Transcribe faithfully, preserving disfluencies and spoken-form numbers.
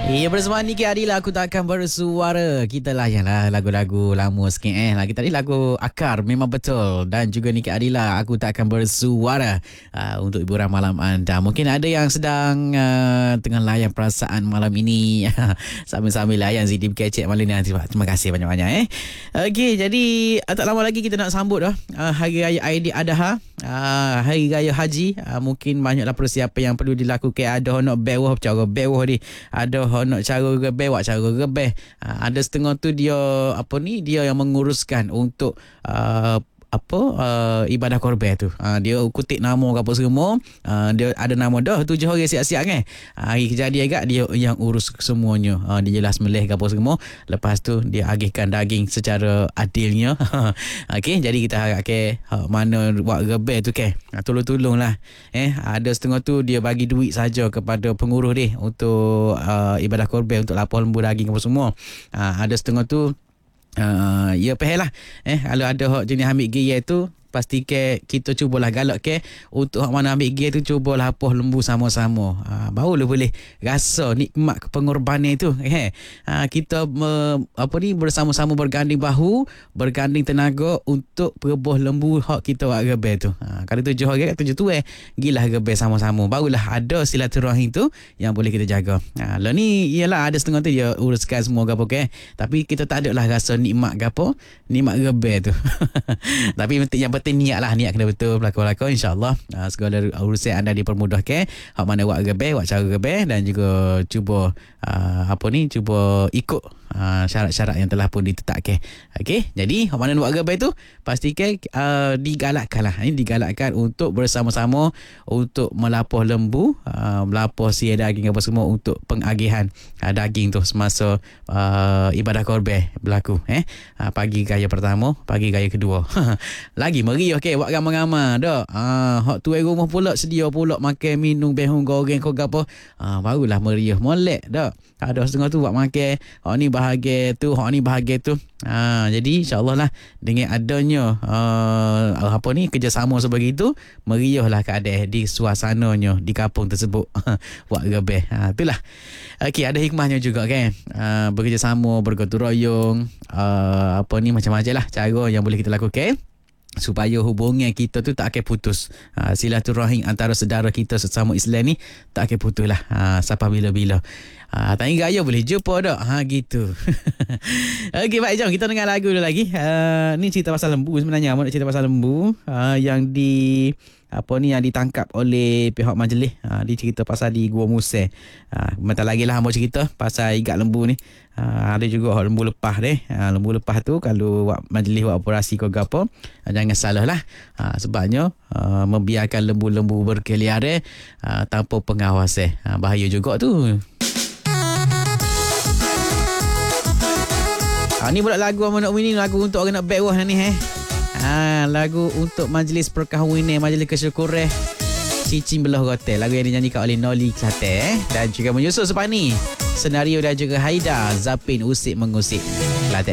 Ya, bersama Niki Adila, aku tak akan bersuara. Kita layanlah lagu-lagu lama sikit eh. Lagi tadi lagu Akar memang betul. Dan juga Niki Adila, aku tak akan bersuara uh, untuk hiburan malam anda. Mungkin ada yang sedang uh, tengah layan perasaan malam ini. Sambil-sambil layan Z D B Kecek malam ni. Terima kasih banyak-banyak eh. Okey, jadi uh, tak lama lagi kita nak sambut dah uh, Hari Raya Aidiladha. Uh, Hari Raya Haji. uh, Mungkin banyaklah persiapan yang perlu dilakukan. Ada nak bewah cara bewah ni. Ada nak cara rebeh, buat cara rebeh. Ha, ada setengah tu dia apa ni, dia yang menguruskan untuk uh, apa uh, ibadah korban tu. Uh, dia kutip nama ke apa semua. Uh, dia ada nama dah tujuh orang siap-siap kan. Uh, hari kejadian agak dia yang urus semuanya. Uh, dia jelas melih ke apa semua. Lepas tu dia agihkan daging secara adilnya. Okey, jadi kita harap ke uh, mana buat rebel tu ke. Uh, tolong-tolonglah. Eh, ada setengah tu dia bagi duit saja kepada pengurus dia untuk uh, ibadah korban, untuk lapor lembu daging apa semua. Uh, ada setengah tu Uh, ya pahal lah eh, kalau ada hak jenis ambil gear tu, pasti ke kita cubalah galak ke untuk hak mana ambil gear tu, cubalah apa lembu sama-sama. Ha, barulah boleh rasa nikmat pengorbanan itu. Eh, ha, kita me, apa ni bersama-sama berganding bahu, berganding tenaga untuk perebuh lembu hak kita buat rebel tu. Ha, kalau tujuh orang, tujuh tu eh, gilah rebel sama-sama. Barulah ada silaturahim tu yang boleh kita jaga. Ha, lah ni ialah ada setengah tu dia uruskan semua gapo ke. Tapi kita tak ada lah rasa nikmat gapo, nikmat rebel tu. Tapi yang penting niat lah, niat kena betul, pelakon-pelakon, insyaAllah uh, segala urusan anda dipermudahkan. Hak mana buat rebel, buat cara rebel, dan juga cuba uh, apa ni, cuba ikut uh, syarat-syarat yang telah pun ditetapkan. Okey, jadi hak mana buat rebel tu pastikan uh, digalakkan lah, ini digalakkan untuk bersama-sama untuk melapor lembu, uh, melapor sia daging apa semua untuk pengagihan uh, daging tu semasa uh, ibadah korban berlaku eh uh, pagi raya pertama, pagi raya kedua. Lagi meriah ke buat ramai-ramai dak. Ah, hak tuai rumah pula sedia pula makan minum behung goreng kau gapo. Ah, barulah meriah molek dak. Ada setengah tu buat makan, hak ni bahagia tu, hak ni bahagia tu. Ah, jadi insya-Allah lah dengan adanya uh, apa ni kerjasama sebegitu, meriahlah keadaan di suasananya di kampung tersebut. Buat rebel. Ah, itulah. Okey, ada hikmahnya juga kan. Ah, bekerjasama, bergotong royong, uh, apa ni macam-macam lah cara yang boleh kita lakukan supaya hubungan kita tu tak akan putus. Ha, silaturahim antara saudara kita sesama Islam ni tak akan putus lah. Ha, sampai bila-bila. Ha, tanya gaya boleh jumpa tak? Ha, gitu. Okey, baik, jom kita dengar lagu dulu lagi. Ha, ni cerita pasal lembu sebenarnya. Nak cerita pasal lembu ha, yang di apa ni yang ditangkap oleh pihak majlis. Ha, dia cerita pasal di Gua Musa. Ha, bentar lagi lah hamba cerita pasal igat lembu ni. Ha, ada juga lembu lepah deh. Ha, lembu lepah tu kalau buat majlis buat operasi ke apa, ha, jangan salah lah. Ha, sebabnya ha, membiarkan lembu-lembu berkeliaran ha, tanpa pengawasan. Ha, bahaya juga tu. Ha, ni pula lagu Amanat Mini, lagu untuk orang nak backwah ni eh. Ha, lagu untuk majlis perkahwinan, majlis kesyukuran Cicing Belah Hotel. Lagu yang dinyanyikan oleh Noli Klaten eh. Dan juga menyusul sepanni senario dan juga Haida Zapin Usik Mengusik.